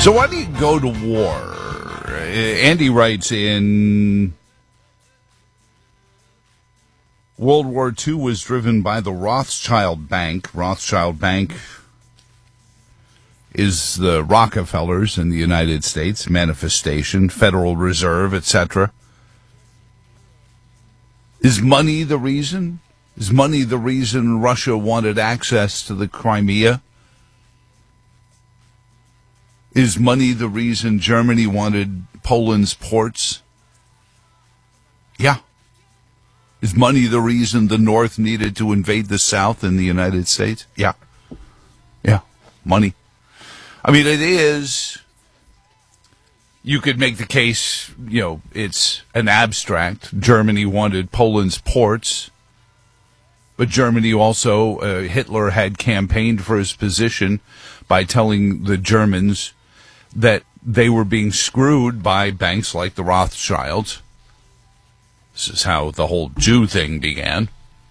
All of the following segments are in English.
So why do you go to war? Andy writes, in World War II was driven by the Rothschild Bank. Rothschild Bank is the Rockefellers in the United States, manifestation, Federal Reserve, etc. Is money the reason? Is money the reason Russia wanted access to the Crimea? Is money the reason Germany wanted Poland's ports? Yeah. Is money the reason the North needed to invade the South in the United States? Yeah. Yeah. Money. I mean, it is. You could make the case, it's an abstract. Germany wanted Poland's ports. But Germany also, Hitler had campaigned for his position by telling the Germans that they were being screwed by banks like the Rothschilds. This is how the whole Jew thing began.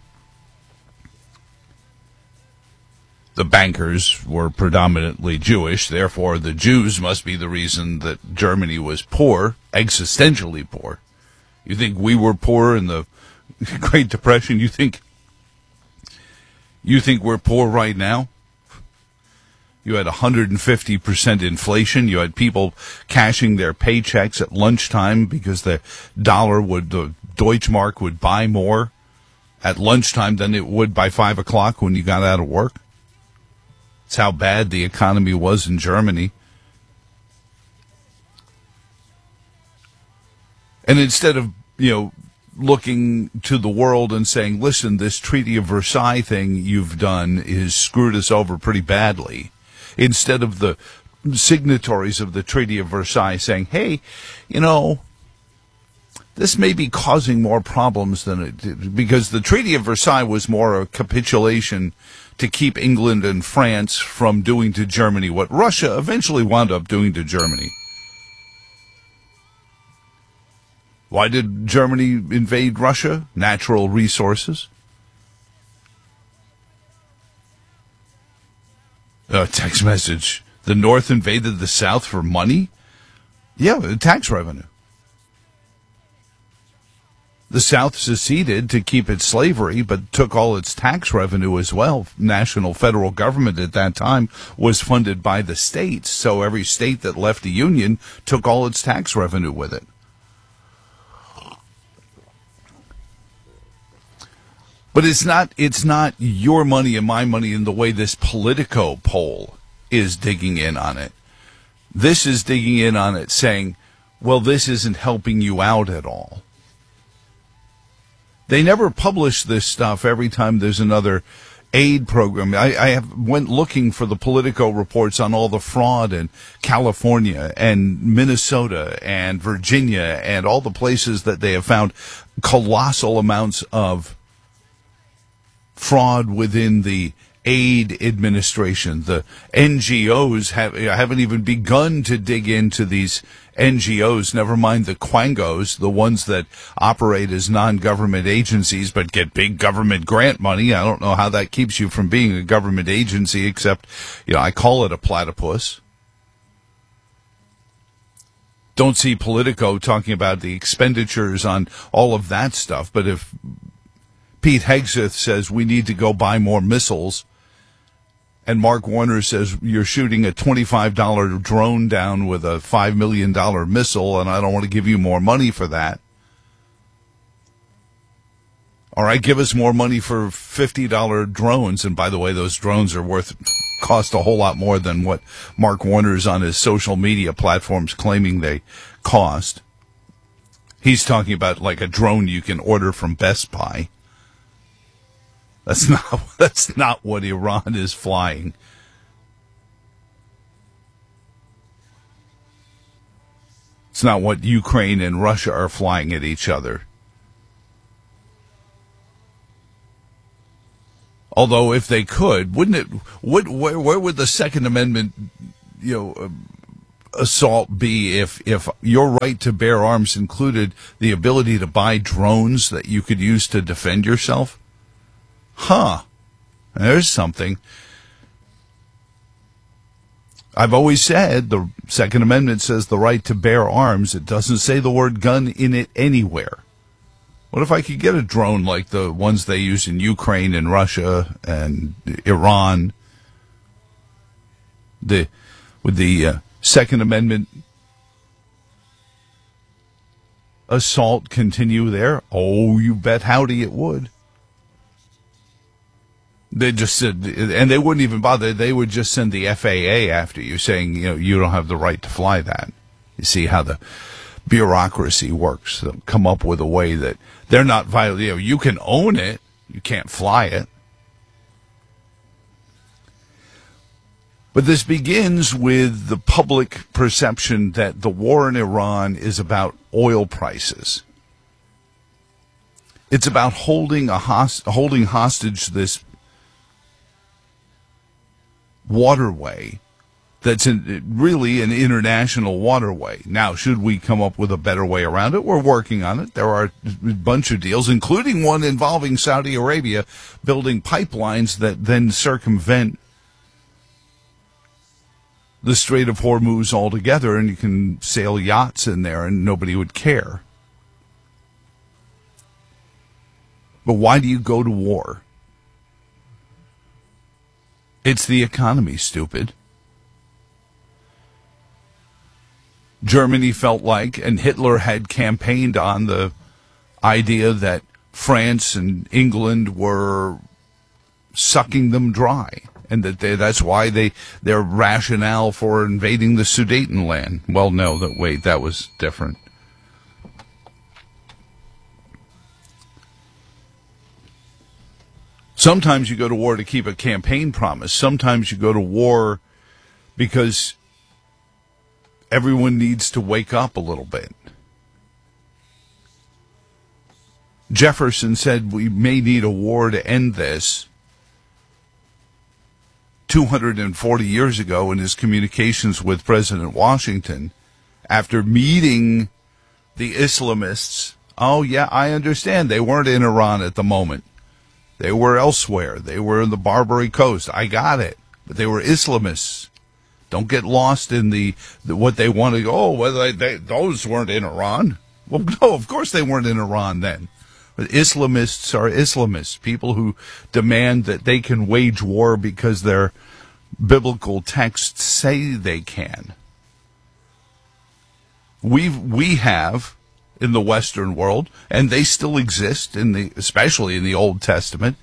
The bankers were predominantly Jewish, therefore the Jews must be the reason that Germany was poor, existentially poor. You think we were poor in the Great Depression? You think we're poor right now? You had 150% inflation. You had people cashing their paychecks at lunchtime because the Deutschmark would buy more at lunchtime than it would by 5 o'clock when you got out of work. That's how bad the economy was in Germany. And instead of, looking to the world and saying, listen, this Treaty of Versailles thing you've done is screwed us over pretty badly. Instead of the signatories of the Treaty of Versailles saying, hey, this may be causing more problems than it did, because the Treaty of Versailles was more a capitulation to keep England and France from doing to Germany what Russia eventually wound up doing to Germany. Why did Germany invade Russia? Natural resources. Text message. The North invaded the South for money? Yeah, tax revenue. The South seceded to keep its slavery, but took all its tax revenue as well. National federal government at that time was funded by the states, so every state that left the Union took all its tax revenue with it. But it's not your money and my money in the way this Politico poll is digging in on it. This is digging in on it saying, well, this isn't helping you out at all. They never publish this stuff every time there's another aid program. I went looking for the Politico reports on all the fraud in California and Minnesota and Virginia and all the places that they have found colossal amounts of fraud within the aid administration. The NGOs haven't even begun to dig into these NGOs, never mind the quangos, the ones that operate as non-government agencies but get big government grant money. I don't know how that keeps you from being a government agency, except, I call it a platypus. Don't see Politico talking about the expenditures on all of that stuff, but if Pete Hegseth says we need to go buy more missiles, and Mark Warner says you're shooting a $25 drone down with a $5 million missile, and I don't want to give you more money for that. All right, give us more money for $50 drones. And by the way, those drones cost a whole lot more than what Mark Warner's on his social media platforms claiming they cost. He's talking about like a drone you can order from Best Buy. That's not what Iran is flying. It's not what Ukraine and Russia are flying at each other. Although, if they could, where would the Second Amendment, assault be if your right to bear arms included the ability to buy drones that you could use to defend yourself? There's something. I've always said the Second Amendment says the right to bear arms. It doesn't say the word gun in it anywhere. What if I could get a drone like the ones they use in Ukraine and Russia and Iran? Would the Second Amendment assault continue there? Oh, you bet howdy it would. They just said, and they wouldn't even bother. They would just send the FAA after you, saying, you don't have the right to fly that. You see how the bureaucracy works. They'll come up with a way that they're not violating. You can own it, you can't fly it. But this begins with the public perception that the war in Iran is about oil prices. It's about holding hostage this waterway that's really an international waterway. Now, should we come up with a better way around it? We're working on it. There are a bunch of deals, including one involving Saudi Arabia building pipelines that then circumvent the Strait of Hormuz altogether, and you can sail yachts in there and nobody would care. But why do you go to war? It's the economy, stupid. Germany felt like, and Hitler had campaigned on the idea that France and England were sucking them dry, and that that's why their rationale for invading the Sudetenland. Well, no, that was different. Sometimes you go to war to keep a campaign promise. Sometimes you go to war because everyone needs to wake up a little bit. Jefferson said we may need a war to end this 240 years ago in his communications with President Washington after meeting the Islamists. Oh, yeah, I understand. They weren't in Iran at the moment. They were elsewhere. They were in the Barbary Coast. I got it. But they were Islamists. Don't get lost in the what they want to go. Oh, well, those weren't in Iran. Well, no, of course they weren't in Iran then. But Islamists are Islamists, people who demand that they can wage war because their biblical texts say they can. We have in the Western world, and they still exist especially in the Old Testament,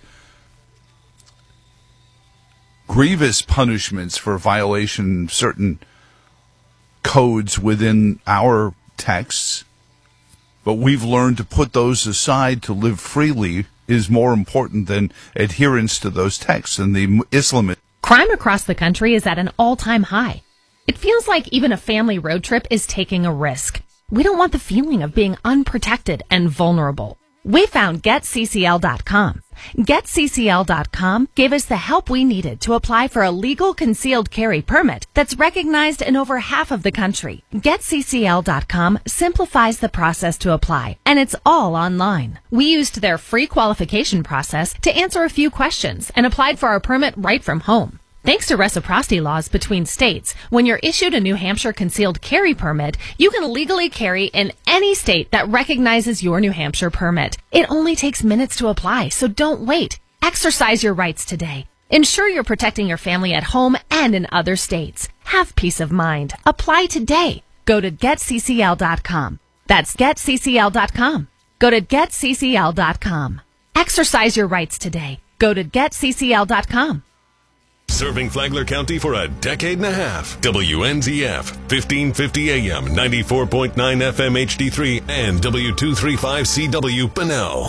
grievous punishments for violation of certain codes within our texts. But we've learned to put those aside. To live freely is more important than adherence to those texts. And the Islamist. Crime across the country is at an all-time high. It feels like even a family road trip is taking a risk. We don't want the feeling of being unprotected and vulnerable. We found GetCCL.com. GetCCL.com gave us the help we needed to apply for a legal concealed carry permit that's recognized in over half of the country. GetCCL.com simplifies the process to apply, and it's all online. We used their free qualification process to answer a few questions and applied for our permit right from home. Thanks to reciprocity laws between states, when you're issued a New Hampshire concealed carry permit, you can legally carry in any state that recognizes your New Hampshire permit. It only takes minutes to apply, so don't wait. Exercise your rights today. Ensure you're protecting your family at home and in other states. Have peace of mind. Apply today. Go to GetCCL.com. That's GetCCL.com. Go to GetCCL.com. Exercise your rights today. Go to GetCCL.com. Serving Flagler County for a decade and a half. WNZF, 1550 AM, 94.9 FM HD3, and W235CW Bunnell.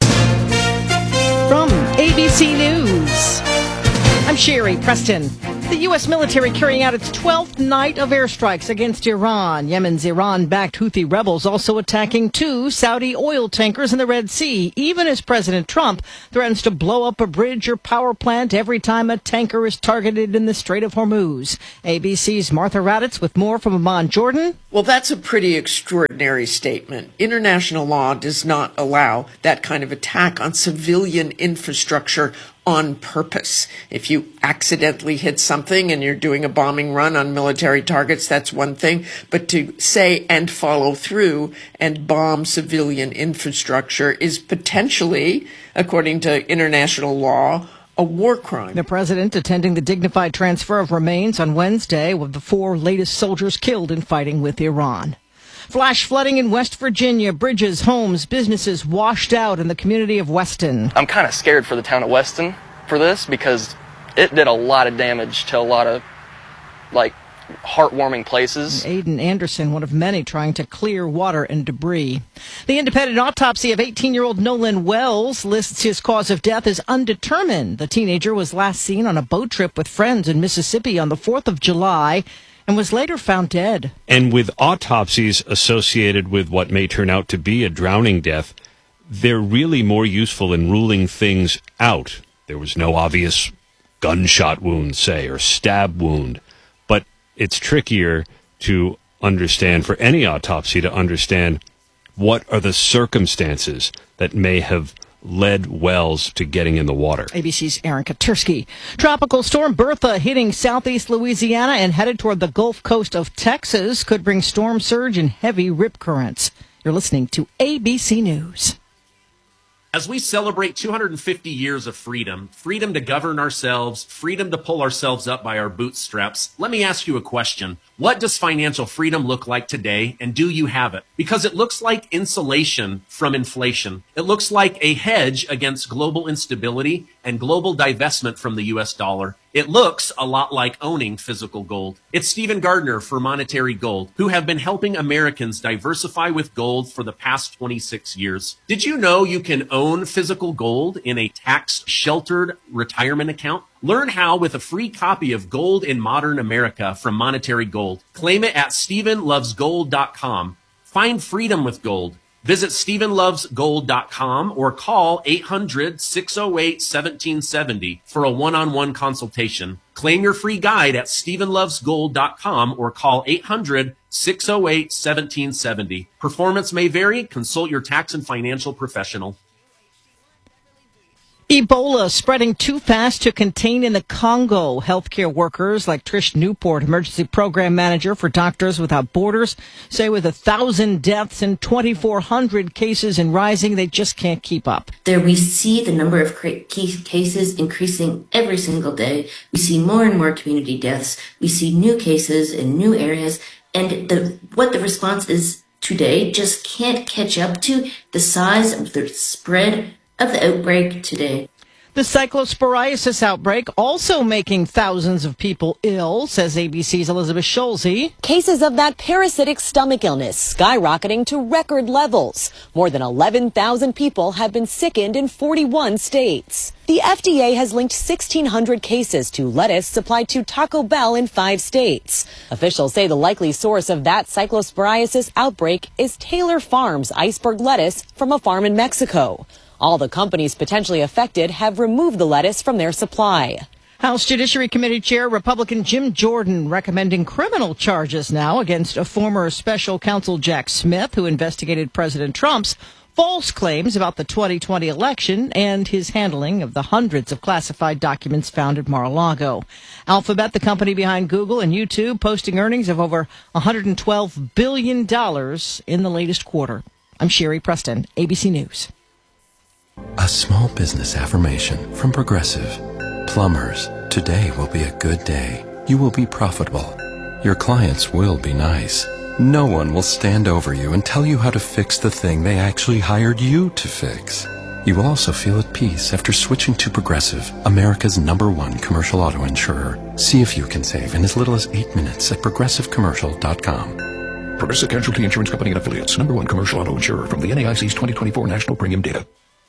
From ABC News, I'm Sherry Preston. The U.S. military carrying out its 12th night of airstrikes against Iran. Yemen's Iran-backed Houthi rebels also attacking 2 Saudi oil tankers in the Red Sea, even as President Trump threatens to blow up a bridge or power plant every time a tanker is targeted in the Strait of Hormuz. ABC's Martha Raddatz with more from Amman, Jordan. Well, that's a pretty extraordinary statement. International law does not allow that kind of attack on civilian infrastructure on purpose. If you accidentally hit something and you're doing a bombing run on military targets, that's one thing. But to say and follow through and bomb civilian infrastructure is potentially, according to international law, a war crime. The president attending the dignified transfer of remains on Wednesday with the 4 latest soldiers killed in fighting with Iran. Flash flooding in West Virginia. Bridges, homes, businesses washed out in the community of Weston. I'm kind of scared for the town of Weston for this because it did a lot of damage to a lot of, heartwarming places. Aiden Anderson, one of many trying to clear water and debris. The independent autopsy of 18-year-old Nolan Wells lists his cause of death as undetermined. The teenager was last seen on a boat trip with friends in Mississippi on the 4th of July and was later found dead. And with autopsies associated with what may turn out to be a drowning death, they're really more useful in ruling things out. There was no obvious gunshot wound, say, or stab wound. But it's trickier to understand, for any autopsy to understand, what are the circumstances that may have led Wells to getting in the water. ABC's Aaron Katursky. Tropical storm Bertha hitting southeast Louisiana and headed toward the Gulf Coast of Texas could bring storm surge and heavy rip currents. You're listening to ABC News. As we celebrate 250 years of freedom, freedom to govern ourselves, freedom to pull ourselves up by our bootstraps, let me ask you a question. What does financial freedom look like today, and do you have it? Because it looks like insulation from inflation. It looks like a hedge against global instability and global divestment from the U.S. dollar. It looks a lot like owning physical gold. It's Stephen Gardner for Monetary Gold, who have been helping Americans diversify with gold for the past 26 years. Did you know you can own physical gold in a tax-sheltered retirement account? Learn how with a free copy of Gold in Modern America from Monetary Gold. Claim it at StephenLovesGold.com. Find freedom with gold. Visit StephenLovesGold.com or call 800-608-1770 for a one-on-one consultation. Claim your free guide at StephenLovesGold.com or call 800-608-1770. Performance may vary. Consult your tax and financial professional. Ebola spreading too fast to contain in the Congo. Healthcare workers like Trish Newport, emergency program manager for Doctors Without Borders, say with 1,000 deaths and 2,400 cases and rising, they just can't keep up. There we see the number of cases increasing every single day. We see more and more community deaths. We see new cases in new areas. And what the response is today just can't catch up to the size of the spread of the outbreak today. The cyclosporiasis outbreak also making thousands of people ill, says ABC's Elizabeth Schulze. Cases of that parasitic stomach illness skyrocketing to record levels. More than 11,000 people have been sickened in 41 states. The FDA has linked 1,600 cases to lettuce supplied to Taco Bell in 5 states. Officials say the likely source of that cyclosporiasis outbreak is Taylor Farms iceberg lettuce from a farm in Mexico. All the companies potentially affected have removed the lettuce from their supply. House Judiciary Committee Chair Republican Jim Jordan recommending criminal charges now against a former special counsel Jack Smith, who investigated President Trump's false claims about the 2020 election and his handling of the hundreds of classified documents found at Mar-a-Lago. Alphabet, the company behind Google and YouTube, posting earnings of over $112 billion in the latest quarter. I'm Sherry Preston, ABC News. A small business affirmation from Progressive. Plumbers, today will be a good day. You will be profitable. Your clients will be nice. No one will stand over you and tell you how to fix the thing they actually hired you to fix. You will also feel at peace after switching to Progressive, America's #1 commercial auto insurer. See if you can save in as little as 8 minutes at progressivecommercial.com. Progressive Casualty Insurance Company and Affiliates, #1 commercial auto insurer from the NAIC's 2024 National Premium Data.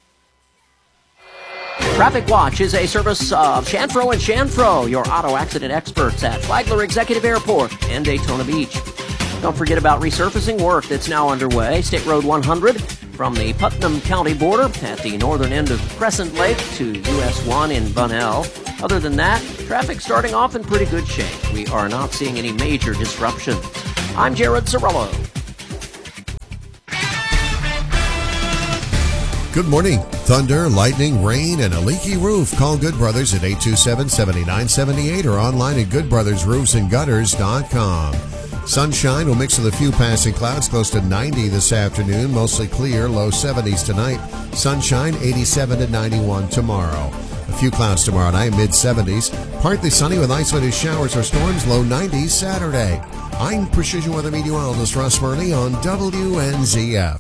Traffic Watch is a service of Chanfro and Chanfro, your auto accident experts at Flagler Executive Airport and Daytona Beach. Don't forget about resurfacing work that's now underway. State Road 100 from the Putnam County border at the northern end of Crescent Lake to US 1 in Bunnell. Other than that, traffic starting off in pretty good shape. We are not seeing any major disruptions. I'm Jared Cirillo. Good morning. Thunder, lightning, rain, and a leaky roof. Call Good Brothers at 827-7978 or online at goodbrothersroofsandgutters.com. Sunshine will mix with a few passing clouds, close to 90 this afternoon. Mostly clear, low 70s tonight. Sunshine, 87 to 91 tomorrow. A few clouds tomorrow night, mid-70s. Partly sunny with isolated showers or storms, low 90s Saturday. I'm Precision Weather Meteorologist Russ Murley on WNZF.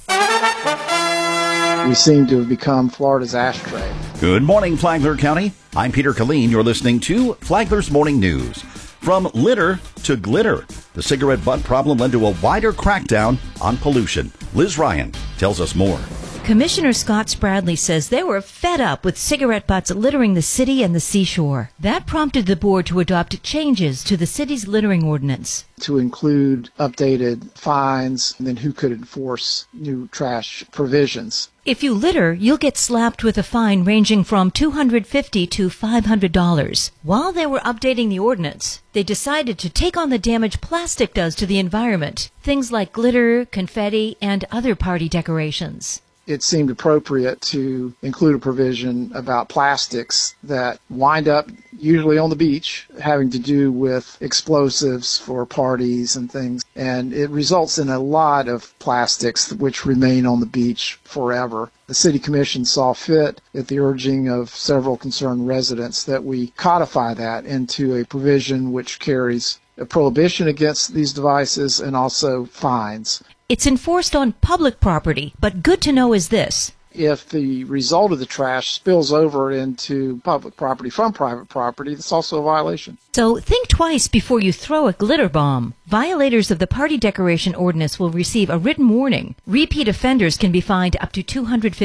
We seem to have become Florida's ashtray. Good morning, Flagler County. I'm Peter Killeen. You're listening to Flagler's Morning News. From litter to glitter, the cigarette butt problem led to a wider crackdown on pollution. Liz Ryan tells us more. Commissioner Scott Spradley says they were fed up with cigarette butts littering the city and the seashore. That prompted the board to adopt changes to the city's littering ordinance. To include updated fines and then who could enforce new trash provisions. If you litter, you'll get slapped with a fine ranging from $250 to $500. While they were updating the ordinance, they decided to take on the damage plastic does to the environment. Things like glitter, confetti, and other party decorations. It seemed appropriate to include a provision about plastics that wind up usually on the beach, having to do with explosives for parties and things. And it results in a lot of plastics which remain on the beach forever. The City Commission saw fit, at the urging of several concerned residents, that we codify that into a provision which carries a prohibition against these devices and also fines. It's enforced on public property, but good to know is this. If the result of the trash spills over into public property from private property, that's also a violation. So think twice before you throw a glitter bomb. Violators of the party decoration ordinance will receive a written warning. Repeat offenders can be fined up to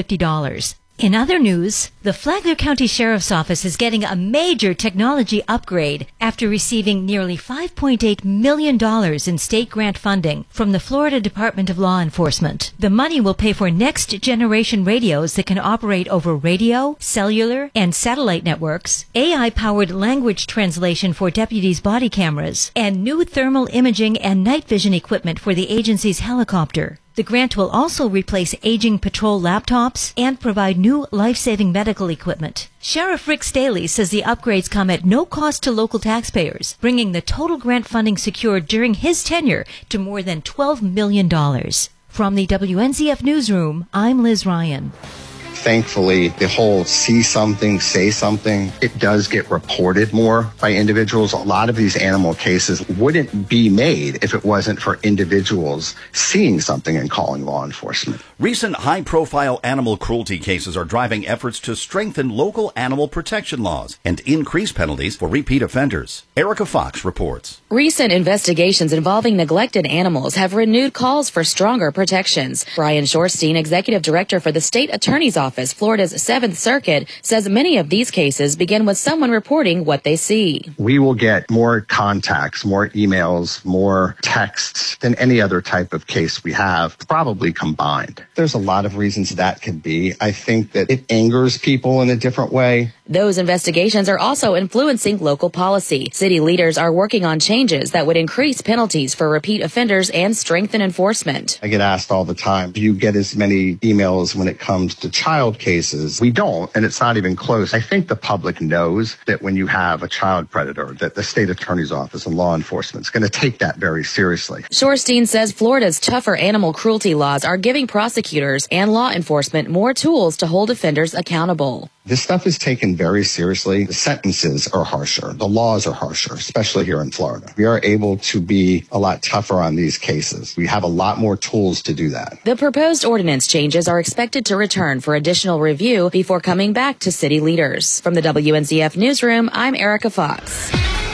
$250. In other news, the Flagler County Sheriff's Office is getting a major technology upgrade after receiving nearly $5.8 million in state grant funding from the Florida Department of Law Enforcement. The money will pay for next-generation radios that can operate over radio, cellular, and satellite networks, AI-powered language translation for deputies' body cameras, and new thermal imaging and night vision equipment for the agency's helicopter. The grant will also replace aging patrol laptops and provide new life-saving medical equipment. Sheriff Rick Staley says the upgrades come at no cost to local taxpayers, bringing the total grant funding secured during his tenure to more than $12 million. From the WNZF Newsroom, I'm Liz Ryan. Thankfully, the whole see something, say something, it does get reported more by individuals. A lot of these animal cases wouldn't be made if it wasn't for individuals seeing something and calling law enforcement. Recent high-profile animal cruelty cases are driving efforts to strengthen local animal protection laws and increase penalties for repeat offenders. Erica Fox reports. Recent investigations involving neglected animals have renewed calls for stronger protections. Brian Shorstein, executive director for the state attorney's office, Florida's 7th Circuit, says many of these cases begin with someone reporting what they see. We will get more contacts, more emails, more texts than any other type of case we have, probably combined. There's a lot of reasons that could be. I think that it angers people in a different way. Those investigations are also influencing local policy. City leaders are working on changes that would increase penalties for repeat offenders and strengthen enforcement. I get asked all the time, do you get as many emails when it comes to child cases? We don't, and it's not even close. I think the public knows that when you have a child predator, that the state attorney's office and law enforcement is going to take that very seriously. Shorstein says Florida's tougher animal cruelty laws are giving prosecutors and law enforcement more tools to hold offenders accountable. This stuff is taken very seriously. The sentences are harsher. The laws are harsher, especially here in Florida. We are able to be a lot tougher on these cases. We have a lot more tools to do that. The proposed ordinance changes are expected to return for additional review before coming back to city leaders. From the WNZF Newsroom, I'm Erica Fox.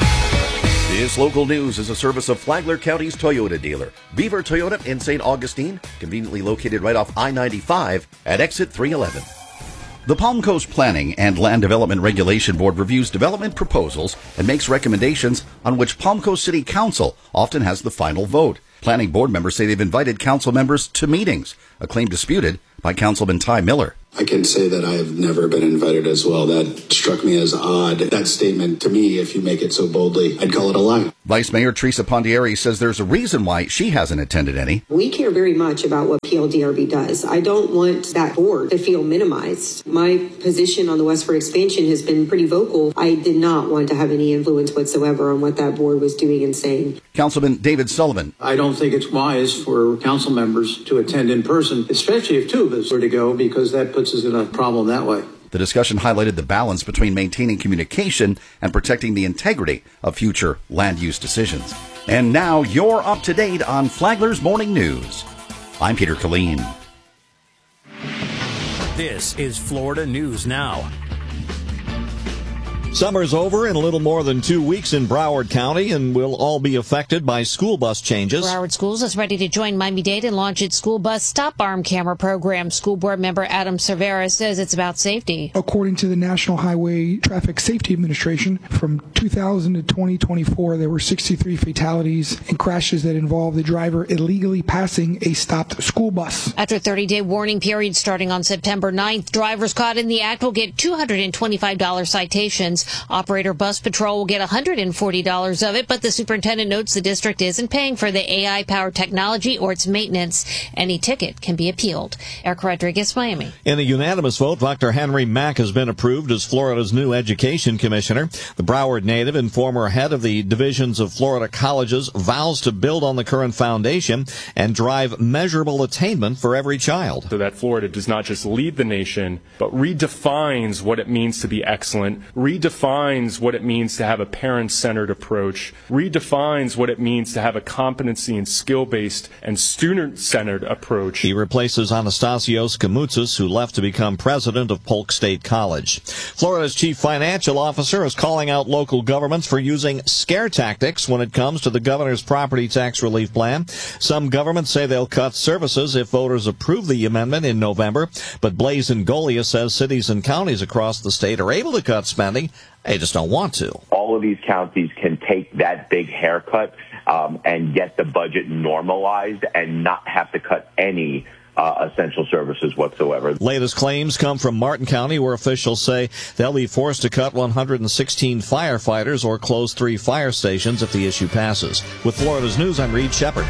This local news is a service of Flagler County's Toyota dealer, Beaver Toyota in St. Augustine, conveniently located right off I-95 at exit 311. The Palm Coast Planning and Land Development Regulation Board reviews development proposals and makes recommendations on which Palm Coast City Council often has the final vote. Planning board members say they've invited council members to meetings, a claim disputed by Councilman Ty Miller. I can say that I have never been invited as well. That struck me as odd. That statement, to me, if you make it so boldly, I'd call it a lie. Vice Mayor Teresa Pondieri says there's a reason why she hasn't attended any. We care very much about what PLDRB does. I don't want that board to feel minimized. My position on the Westford expansion has been pretty vocal. I did not want to have any influence whatsoever on what that board was doing and saying. Councilman David Sullivan. I don't think it's wise for council members to attend in person, especially if two of us were to go, because that puts us in a problem that way. The discussion highlighted the balance between maintaining communication and protecting the integrity of future land use decisions. And now you're up to date on Flagler's Morning News. I'm Peter Killeen. This is Florida News Now. Summer's over in a little more than 2 weeks in Broward County, and we'll all be affected by school bus changes. Broward Schools is ready to join Miami-Dade and launch its school bus stop arm camera program. School board member Adam Cervera says it's about safety. According to the National Highway Traffic Safety Administration, from 2000 to 2024, there were 63 fatalities and crashes that involved the driver illegally passing a stopped school bus. After a 30-day warning period starting on September 9th, drivers caught in the act will get $225 citations. Operator Bus Patrol will get $140 of it, but the superintendent notes the district isn't paying for the AI-powered technology or its maintenance. Any ticket can be appealed. Eric Rodriguez, Miami. In a unanimous vote, Dr. Henry Mack has been approved as Florida's new education commissioner. The Broward native and former head of the divisions of Florida colleges vows to build on the current foundation and drive measurable attainment for every child. So that Florida does not just lead the nation, but redefines what it means to be excellent, redefines what it means to have a parent-centered approach, redefines what it means to have a competency and skill-based and student-centered approach. He replaces Anastasios Kamoutsas, who left to become president of Polk State College. Florida's chief financial officer is calling out local governments for using scare tactics when it comes to the governor's property tax relief plan. Some governments say they'll cut services if voters approve the amendment in November, but Blaise Ngolia says cities and counties across the state are able to cut spending. They just don't want to. All of these counties can take that big haircut and get the budget normalized and not have to cut any essential services whatsoever. Latest claims come from Martin County, where officials say they'll be forced to cut 116 firefighters or close 3 fire stations if the issue passes. With Florida's News, I'm Reed Shepard.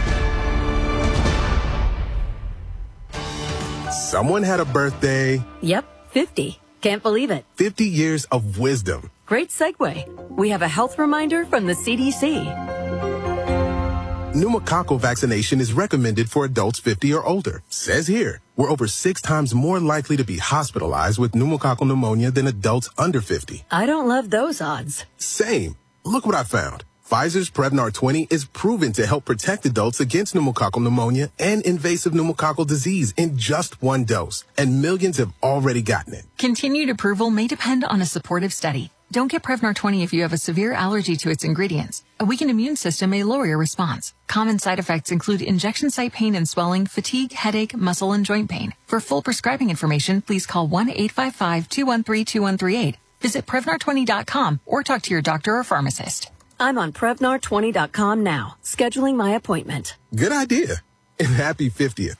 Someone had a birthday. Yep, 50. Can't believe it. 50 years of wisdom. Great segue. We have a health reminder from the CDC. Pneumococcal vaccination is recommended for adults 50 or older. Says here, we're over 6 times more likely to be hospitalized with pneumococcal pneumonia than adults under 50. I don't love those odds. Same. Look what I found. Pfizer's Prevnar 20 is proven to help protect adults against pneumococcal pneumonia and invasive pneumococcal disease in just 1 dose. And millions have already gotten it. Continued approval may depend on a supportive study. Don't get Prevnar 20 if you have a severe allergy to its ingredients. A weakened immune system may lower your response. Common side effects include injection site pain and swelling, fatigue, headache, muscle, and joint pain. For full prescribing information, please call 1-855-213-2138. Visit Prevnar20.com or talk to your doctor or pharmacist. I'm on Prevnar20.com now, scheduling my appointment. Good idea. And happy 50th.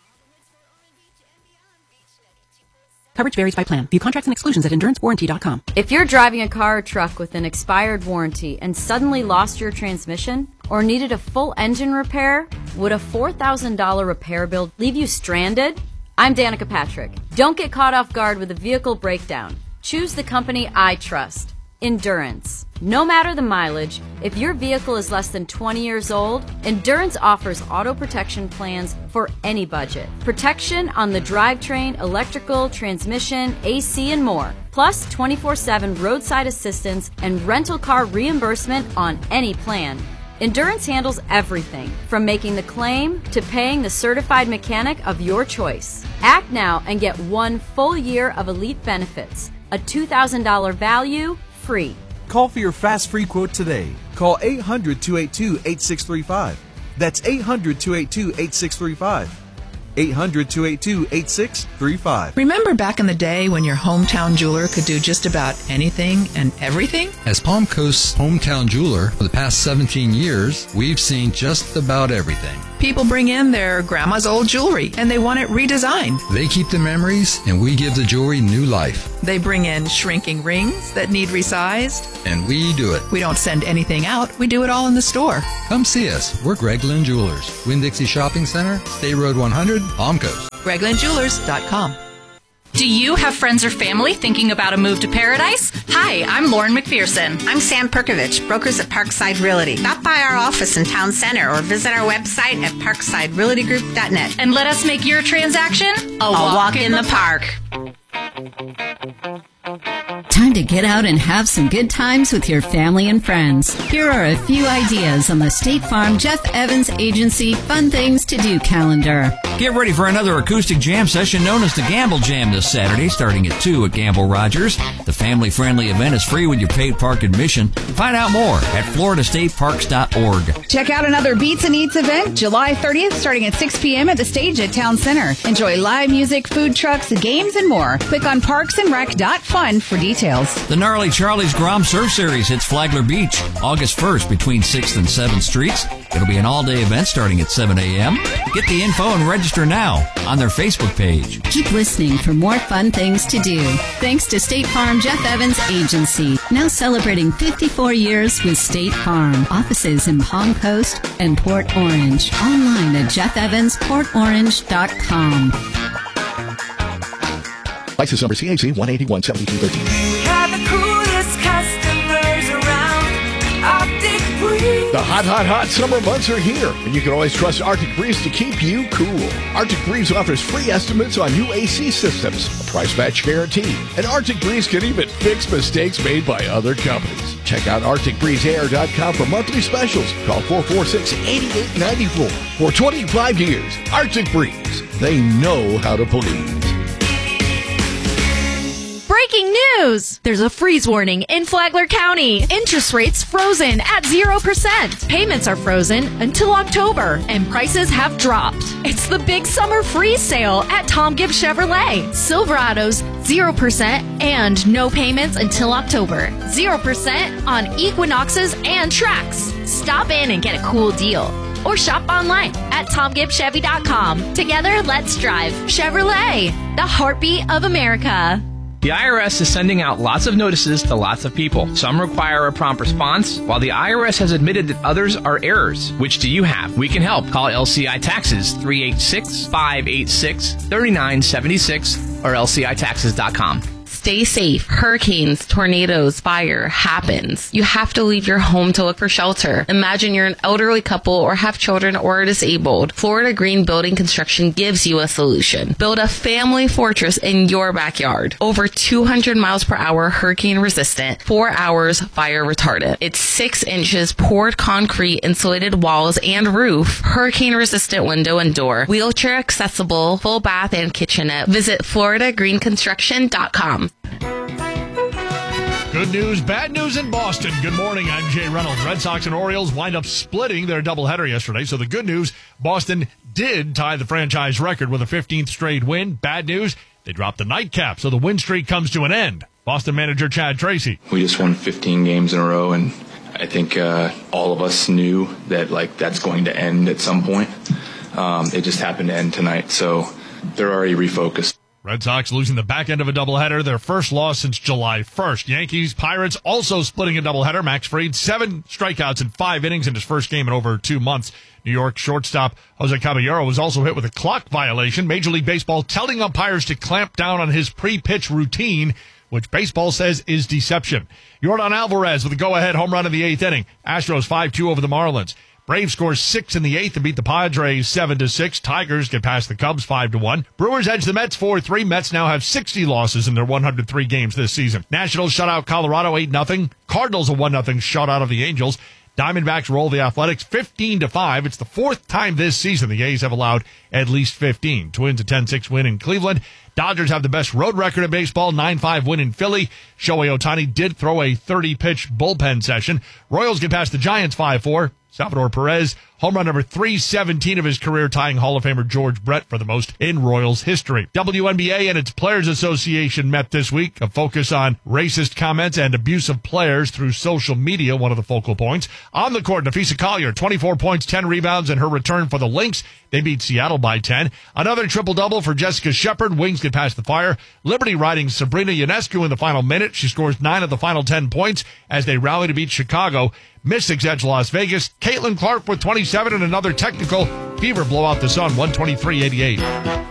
Coverage varies by plan. View contracts and exclusions at EnduranceWarranty.com. If you're driving a car or truck with an expired warranty and suddenly lost your transmission or needed a full engine repair, would a $4,000 repair bill leave you stranded? I'm Danica Patrick. Don't get caught off guard with a vehicle breakdown. Choose the company I trust. Endurance. No matter the mileage, if your vehicle is less than 20 years old, Endurance offers auto protection plans for any budget. Protection on the drivetrain, electrical, transmission, AC, and more. Plus 24/7 roadside assistance and rental car reimbursement on any plan. Endurance handles everything, from making the claim to paying the certified mechanic of your choice. Act now and get 1 full year of elite benefits. A $2,000 value, free. Call for your fast free quote today. Call 800-282-8635. That's 800-282-8635. 800-282-8635. Remember back in the day when your hometown jeweler could do just about anything and everything? As Palm Coast's hometown jeweler for the past 17 years, we've seen just about everything. People bring in their grandma's old jewelry and they want it redesigned. They keep the memories and we give the jewelry new life. They bring in shrinking rings that need resized. And we do it. We don't send anything out. We do it all in the store. Come see us. We're Greg Lynn Jewelers. Winn-Dixie Shopping Center, State Road 100, Palm Coast. GregLynnJewelers.com. Do you have friends or family thinking about a move to paradise? Hi, I'm Lauren McPherson. I'm Sam Perkovich, brokers at Parkside Realty. Stop by our office in Town Center or visit our website at parksiderealtygroup.net. And let us make your transaction a walk in the park. Time to get out and have some good times with your family and friends. Here are a few ideas on the State Farm Jeff Evans Agency Fun Things to Do calendar. Get ready for another acoustic jam session known as the Gamble Jam this Saturday, starting at 2 at Gamble Rogers. The family-friendly event is free with your paid park admission. Find out more at floridastateparks.org. Check out another Beats and Eats event July 30th, starting at 6 p.m. at the stage at Town Center. Enjoy live music, food trucks, games, and more. Click on parksandrec.fun for details. The Gnarly Charlie's Grom Surf Series hits Flagler Beach August 1st between 6th and 7th Streets. It'll be an all-day event starting at 7 a.m. Get the info and register now on their Facebook page. Keep listening for more fun things to do. Thanks to State Farm Jeff Evans Agency, now celebrating 54 years with State Farm. Offices in Palm Coast and Port Orange. Online at jeffevansportorange.com. License number CAC 1817213. We have the coolest customers around. Arctic Breeze. The hot summer months are here, and you can always trust Arctic Breeze to keep you cool. Arctic Breeze offers free estimates on new AC systems, a price match guarantee, and Arctic Breeze can even fix mistakes made by other companies. Check out ArcticBreezeAir.com for monthly specials. Call 446-8894. For 25 years, Arctic Breeze. They know how to please. Breaking news! There's a freeze warning in Flagler County. Interest rates frozen at 0%. Payments are frozen until October, and prices have dropped. It's the big summer freeze sale at Tom Gibbs Chevrolet. Silverados, 0% and no payments until October. 0% on Equinoxes and Trax. Stop in and get a cool deal. Or shop online at TomGibbsChevy.com. Together, let's drive Chevrolet, the heartbeat of America. The IRS is sending out lots of notices to lots of people. Some require a prompt response, while the IRS has admitted that others are errors. Which do you have? We can help. Call LCI Taxes 386-586-3976 or lcitaxes.com. Stay safe. Hurricanes, tornadoes, fire happens. You have to leave your home to look for shelter. Imagine you're an elderly couple or have children or are disabled. Florida Green Building Construction gives you a solution. Build a family fortress in your backyard. Over 200 miles per hour hurricane resistant, 4 hours fire retardant. It's 6 inches poured concrete, insulated walls and roof, hurricane resistant window and door, wheelchair accessible, full bath and kitchenette. Visit FloridaGreenConstruction.com. Good news, bad news in Boston. Good morning, I'm Jay Reynolds. Red Sox and Orioles wind up splitting their doubleheader yesterday. So the good news, Boston did tie the franchise record with a 15th straight win. Bad news, they dropped the nightcap, so the win streak comes to an end. Boston manager Chad Tracy. We just won 15 games in a row, and I think all of us knew that that's going to end at some point. It just happened to end tonight, so they're already refocused. Red Sox losing the back end of a doubleheader, their first loss since July 1st. Yankees, Pirates also splitting a doubleheader. Max Fried, 7 strikeouts in 5 innings in his first game in over 2 months. New York shortstop Jose Caballero was also hit with a clock violation. Major League Baseball telling umpires to clamp down on his pre-pitch routine, which baseball says is deception. Yordan Alvarez with a go-ahead home run in the 8th inning. Astros 5-2 over the Marlins. Braves score 6 in the 8th and beat the Padres 7-6. Tigers get past the Cubs 5-1. Brewers edge the Mets 4-3. Mets now have 60 losses in their 103 games this season. Nationals shut out Colorado 8-0. Cardinals a 1-0 shutout of the Angels. Diamondbacks roll the Athletics 15-5. It's the 4th time this season the A's have allowed at least 15. Twins a 10-6 win in Cleveland. Dodgers have the best road record in baseball, 9-5 win in Philly. Shohei Ohtani did throw a 30-pitch bullpen session. Royals get past the Giants 5-4. Salvador Perez, home run number 317 of his career, tying Hall of Famer George Brett for the most in Royals history. WNBA and its Players Association met this week. A focus on racist comments and abuse of players through social media, one of the focal points. On the court, Nafisa Collier, 24 points, 10 rebounds in her return for the Lynx. They beat Seattle by 10. Another triple-double for Jessica Shepard. Wings get past the Fire. Liberty riding Sabrina Ionescu in the final minute. She scores 9 of the final 10 points as they rally to beat Chicago. Mystics edge Las Vegas. Caitlin Clark with 27 and another technical. Fever blow out the Sun, 123-88.